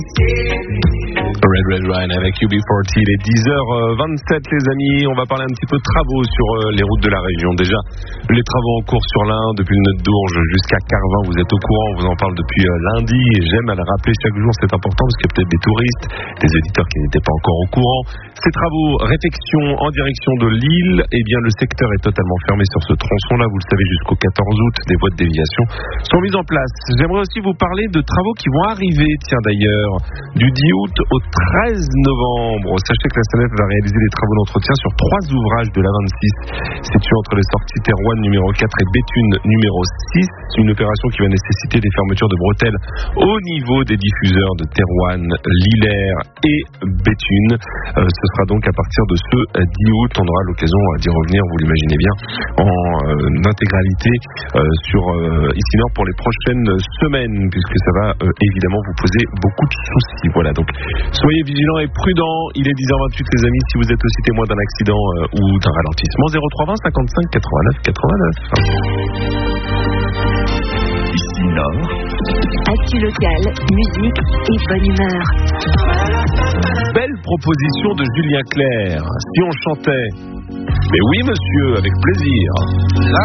Red Wine avec UB40, il est 10h27 les amis, on va parler un petit peu de travaux sur les routes de la région. Déjà, les travaux en cours sur l'Ain, depuis le Nœud d'Ourge jusqu'à Carvin, vous êtes au courant, on vous en parle depuis lundi et j'aime à le rappeler chaque jour, c'est important parce qu'il y a peut-être des touristes, des auditeurs qui n'étaient pas encore au courant. Ces travaux, réfection en direction de Lille, eh bien le secteur est totalement fermé sur ce tronçon-là, vous le savez, jusqu'au 14 août, des voies de déviation sont mises en place. J'aimerais aussi vous parler de travaux qui vont arriver, tiens d'ailleurs, du 10 août au 13 novembre. Sachez que la SANEF va réaliser des travaux d'entretien sur 3 ouvrages de l'A26, situés entre les sorties Terouanne numéro 4 et Béthune numéro 6. C'est une opération qui va nécessiter des fermetures de bretelles au niveau des diffuseurs de Terouanne, Lillers et Béthune. Ce sera donc à partir de ce 10 août. On aura l'occasion d'y revenir, vous l'imaginez bien, en intégralité sur ici Nord pour les prochaines semaines, puisque ça va évidemment vous poser beaucoup de soucis. Voilà, donc soyez vigilants et prudents. Il est 10h28 les amis, si vous êtes aussi témoin d'un accident ou d'un ralentissement, 0320 55 89 89. Ici Nord. Actu local, musique et bonne humeur. Belle proposition de Julien Clerc. Si on chantait. Mais oui monsieur, avec plaisir.